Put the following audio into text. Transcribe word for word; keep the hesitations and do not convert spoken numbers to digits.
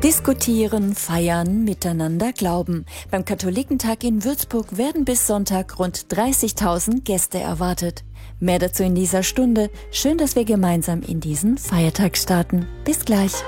Diskutieren, feiern, miteinander glauben. Beim Katholikentag in Würzburg werden bis Sonntag rund dreißigtausend Gäste erwartet. Mehr dazu in dieser Stunde. Schön, dass wir gemeinsam in diesen Feiertag starten. Bis gleich.